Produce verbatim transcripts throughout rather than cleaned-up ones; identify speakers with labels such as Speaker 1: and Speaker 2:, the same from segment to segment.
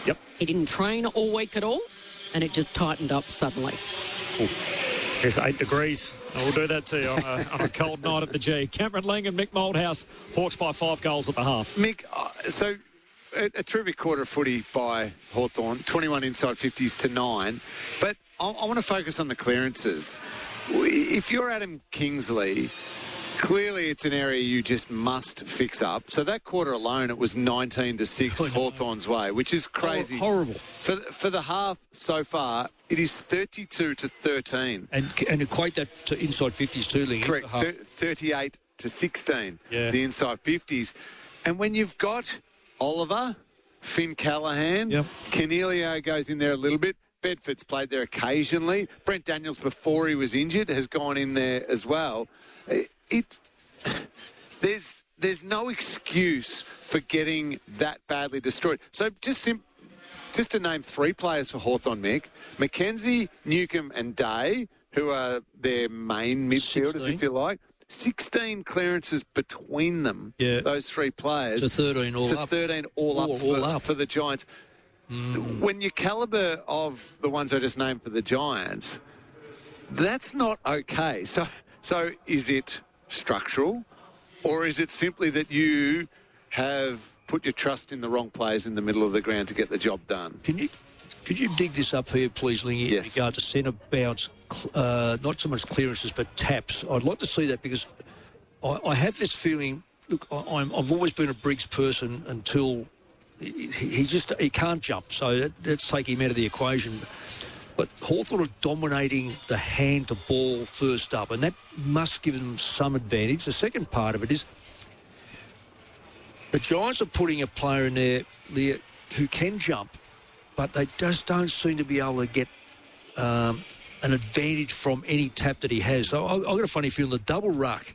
Speaker 1: Yep.
Speaker 2: He didn't train all week at all, and it just tightened up suddenly.
Speaker 1: Ooh. It's eight degrees. And we'll do that to you on a, on a cold night at the G. Cameron Lang and Mick Moldhouse. Hawks by five goals at the half.
Speaker 3: Mick, uh, so a, a terrific quarter of footy by Hawthorn, twenty-one inside fifties to nine. But I, I want to focus on the clearances. If you're Adam Kingsley, clearly it's an area you just must fix up. So that quarter alone, it was nineteen to six Hawthorn's way, which is crazy.
Speaker 4: Horrible.
Speaker 3: For, for the half so far, it is thirty-two to thirteen.
Speaker 4: And and equate that to inside fifties too, Lee.
Speaker 3: Correct. Thir- thirty-eight to sixteen,
Speaker 4: yeah.
Speaker 3: The inside fifties. And when you've got Oliver, Finn Callahan,
Speaker 4: yep.
Speaker 3: Cornelio goes in there a little bit. Bedford's played there occasionally. Brent Daniels, before he was injured, has gone in there as well. It, it there's there's no excuse for getting that badly destroyed. So just sim- just to name three players for Hawthorn, Mick, Mackenzie, Newcomb and Day, who are their main midfielders,
Speaker 4: sixteen.
Speaker 3: if you like. sixteen clearances between them,
Speaker 4: yeah.
Speaker 3: those three players.
Speaker 4: To thirteen all
Speaker 3: to
Speaker 4: up.
Speaker 3: thirteen all,
Speaker 4: all
Speaker 3: up, for,
Speaker 4: all up
Speaker 3: for the Giants. Mm. When your calibre of the ones I just named for the Giants, that's not okay. So, so is it structural, or is it simply that you have put your trust in the wrong players in the middle of the ground to get the job done?
Speaker 4: Can you could you dig this up here, please, Lingy,
Speaker 3: yes.
Speaker 4: in regard to centre bounce, uh, not so much clearances, but taps? I'd like to see that because I, I have this feeling, look, I, I'm, I've always been a Briggs person until he, he just he can't jump, so that, let's take him out of the equation. But Hawthorn are dominating the hand to ball first up, and that must give them some advantage. The second part of it is the Giants are putting a player in there, Leah, who can jump, but they just don't seem to be able to get um, an advantage from any tap that he has. So I, I've got a funny feeling the double ruck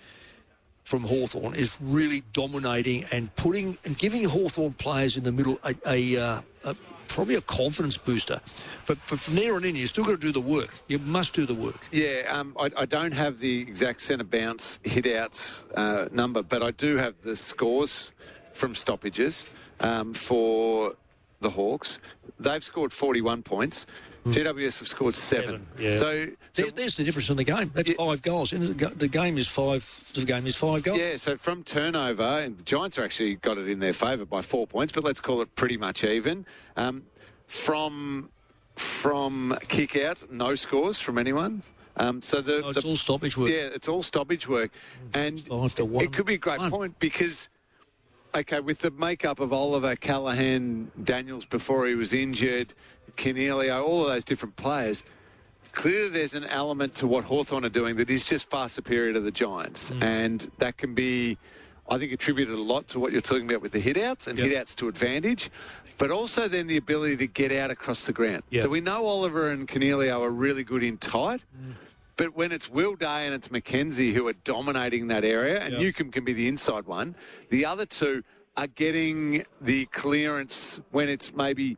Speaker 4: from Hawthorn is really dominating and putting and giving Hawthorn players in the middle a, a, uh, a probably a confidence booster. But, but from there on in, you've still got to do the work. You must do the work.
Speaker 3: Yeah, um, I, I don't have the exact centre bounce hit-outs uh, number, but I do have the scores from stoppages um, for the Hawks. They've scored forty-one points. Mm. G W S have scored seven.
Speaker 4: seven yeah.
Speaker 3: So, so
Speaker 4: there, there's the difference in the game. That's
Speaker 3: yeah,
Speaker 4: five goals. And the game is five. The game is five goals.
Speaker 3: Yeah. So from turnover, and the Giants are actually got it in their favour by four points, but let's call it pretty much even. Um, from from kick out, no scores from anyone. Um, so the,
Speaker 4: no, it's
Speaker 3: the,
Speaker 4: all stoppage work.
Speaker 3: Yeah, it's all stoppage work, and it could be a great
Speaker 4: one.
Speaker 3: point because. Okay, with the makeup of Oliver, Callahan, Daniels before he was injured, Cornelio, all of those different players, clearly there's an element to what Hawthorn are doing that is just far superior to the Giants. Mm. And that can be, I think, attributed a lot to what you're talking about with the hit-outs and yep. hit-outs to advantage, but also then the ability to get out across the ground. Yep. So we know Oliver and Cornelio are really good in tight, mm. but when it's Will Day and it's Mackenzie who are dominating that area, and yep. Newcomb can be the inside one, the other two are getting the clearance when it's maybe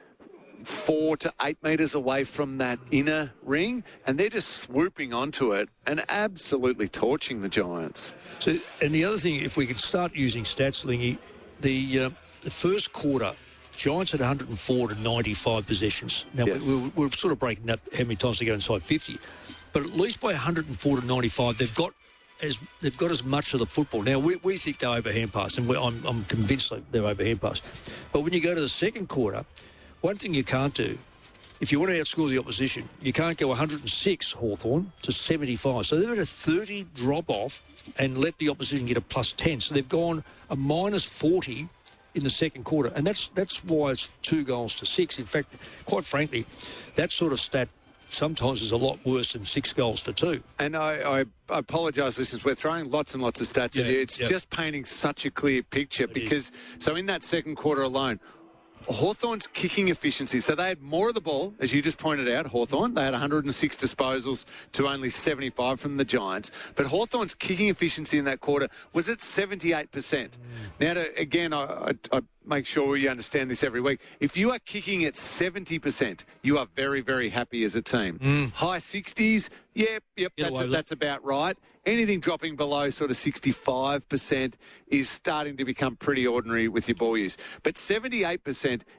Speaker 3: four to eight metres away from that inner ring, and they're just swooping onto it and absolutely torching the Giants.
Speaker 4: So, and the other thing, if we could start using stats, Lingy, the, uh, the first quarter, Giants had one hundred four to ninety-five possessions. Now, yes. we, we're, we're sort of breaking up how many times they go inside fifty. But at least by one hundred four to ninety-five, they've got as they've got as much of the football. Now, we, we think they're overhand pass, and I'm, I'm convinced they're overhand pass. But when you go to the second quarter, one thing you can't do, if you want to outscore the opposition, you can't go one hundred six Hawthorn to seventy-five. So they've had a thirty drop-off and let the opposition get a plus ten. So they've gone a minus forty in the second quarter. And that's that's why it's two goals to six. In fact, quite frankly, that sort of stat sometimes is a lot worse than six goals to two.
Speaker 3: And I, I apologise, listeners, we're throwing lots and lots of stats
Speaker 4: yeah,
Speaker 3: at you. It's
Speaker 4: yep.
Speaker 3: just painting such a clear picture it because, is. so in that second quarter alone, Hawthorn's kicking efficiency, so they had more of the ball, as you just pointed out, Hawthorn. They had one hundred six disposals to only seventy-five from the Giants. But Hawthorn's kicking efficiency in that quarter was at seventy-eight percent. Mm. Now, to, again, I, I, I make sure you understand this every week. If you are kicking at seventy percent, you are very, very happy as a team. Mm. High sixties, yep, yep, that's, a, that's about right. Anything dropping below sort of sixty-five percent is starting to become pretty ordinary with your ball use. But seventy-eight percent